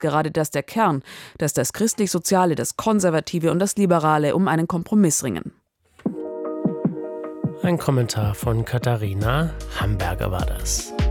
gerade das der Kern, dass das Christlich-Soziale, das Konservative und das Liberale um einen Kompromiss ringen. Ein Kommentar von Katharina Hamberger war das.